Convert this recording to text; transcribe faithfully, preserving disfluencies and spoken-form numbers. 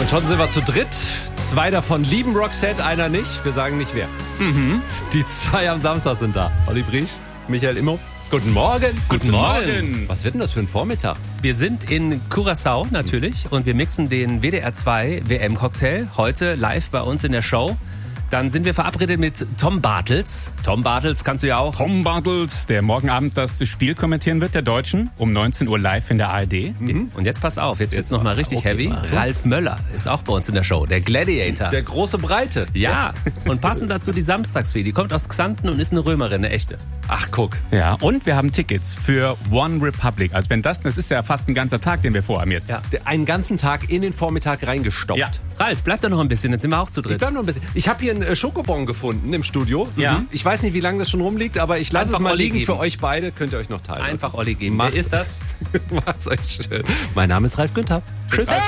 Und schon sind wir zu dritt. Zwei davon lieben Roxette, einer nicht. Wir sagen nicht wer. Mhm. Die zwei am Samstag sind da. Olli Briesch, Michael Imhoff. Guten Morgen. Guten Morgen. Was wird denn das für ein Vormittag? Wir sind in Curaçao natürlich und wir mixen den W D R zwei W M-Cocktail heute live bei uns in der Show. Dann sind wir verabredet mit Tom Bartels. Tom Bartels kannst du ja auch. Tom Bartels, der morgen Abend das Spiel kommentieren wird, der Deutschen, um neunzehn Uhr live in der A R D. Mhm. Und jetzt pass auf, jetzt wird's nochmal richtig okay, heavy. mal. Ralf Möller ist auch bei uns in der Show, der Gladiator. Der große Breite. Ja, und passend dazu die Samstagsfee. Die kommt aus Xanten und ist eine Römerin, eine echte. Ach, guck. Ja, und wir haben Tickets für One Republic. Also wenn das, das ist ja fast ein ganzer Tag, den wir vorhaben jetzt. Ja. Einen ganzen Tag in den Vormittag reingestopft. Ja. Ralf, bleib da noch ein bisschen, jetzt sind wir auch zu Ich dritt. bleib noch ein bisschen. Ich habe hier einen äh, Schokobon gefunden im Studio. Ja. Mhm. Ich weiß nicht, wie lange das schon rumliegt, aber ich lasse es Einfach mal Olli liegen geben. für euch beide. Könnt ihr euch noch teilen. Einfach Olli geben. Mach- Wer ist das? Macht's euch schön. Mein Name ist Ralf Günther. Tschüss.